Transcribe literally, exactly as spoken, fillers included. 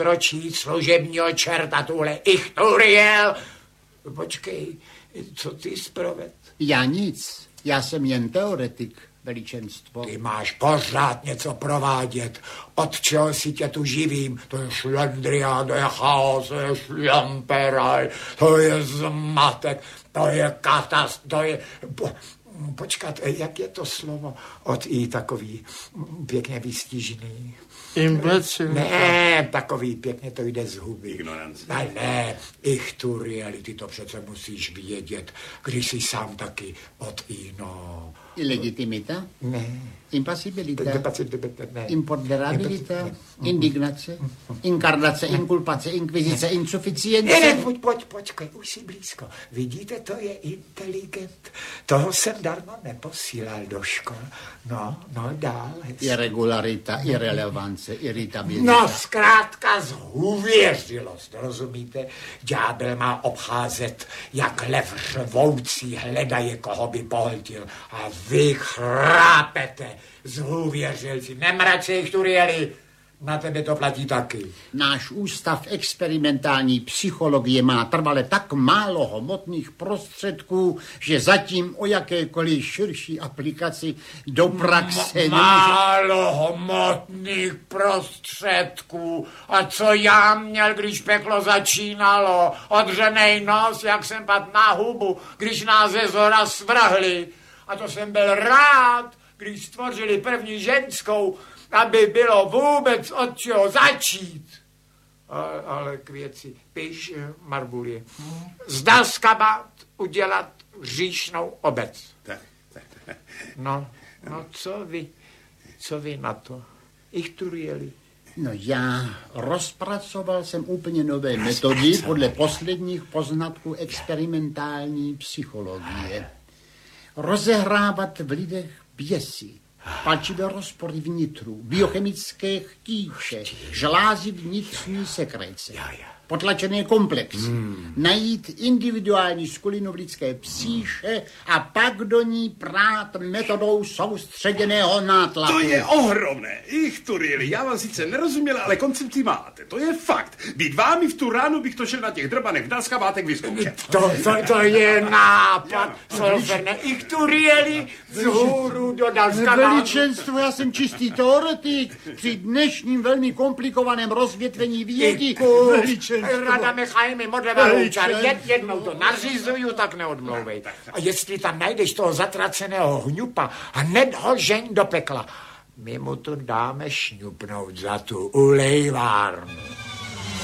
pročít služebního čerta tuhle Ichturiel. Počkej, co ty zproved? Já nic, já jsem jen teoretik, veličenstvo. Ty máš pořád něco provádět. Od čeho si tě tu živím? To je šlendrián, to je chaos, to je šlamperaj, to je zmatek, to je katast, to je... Po, počkat, jak je to slovo od i takový pěkně vystižný? Imbecil. Ne, takový pěkně to jde z huby. Ignorance. Ne, ne, Ichturieli, ty to přece musíš vědět, když jsi sám taky od ino. Ilegitimita? Ne. Impasibilita? Ne. Imponderabilita? Indignace? Inkarnace, inkulpace, inkvizice, insuficience? Ne, ne, pojď, pojď, počkej, už jsi blízko. Vidíte, to je inteligent. Toho jsem darmo neposílal do škol. No, no, dál. Irregularita, irrelevance, irritabilita. No, zkrátka zhůvěřilost, rozumíte? Ďábel má obcházet, jak lev řvoucí hledaje, koho by pohltil. A vy chrápete, zhůvěřilci. Nemrať se, Ichturieli, na tebe to platí taky. Náš ústav experimentální psychologie má trvale tak málo hmotných prostředků, že zatím o jakékoliv širší aplikaci do praxe M- málo hmotných prostředků. A co já měl, když peklo začínalo? Odřenej nos, jak jsem pad na hubu, když nás ze zhora svrhli. A to jsem byl rád, když stvořili první ženskou, aby bylo vůbec od čeho začít. Ale, ale k věci. Píš, Marbulie. Zdal z kabát udělat hříšnou obec. Tak, tak, tak. No, no co vy, co vy na to? Ichturieli. No já rozpracoval jsem úplně nové metody podle posledních poznatků experimentální psychologie. Rozehrávat v lidech běsy, palčivé rozpory vnitru, biochemické chtíče, žlázy vnitřní sekrece, potlačené komplexy, hmm. najít individuální skulinu v lidské psíše a pak do ní prát metodou soustředěného nátlaku. To je ohromné. Ichturieli, já vám sice nerozuměla, ale koncepci máte. To je fakt. Být vámi v tu ránu bych to šel na těch drbanech v Dalskabátek vyzkoušet. To, to, to je nápad, Solferne. Ichturieli vzhůru do Dalskabátek. Veličenstvo, já jsem čistý teoretik. Při dnešním velmi komplikovaném rozvětvení vědy. Rada Michaimi, modleva loučar, jed, jednou to nařizuju, tak neodmlouvej. A jestli tam najdeš toho zatraceného hňupa, hned ho žeň do pekla. My mu to dáme šňupnout za tu ulejvárnu.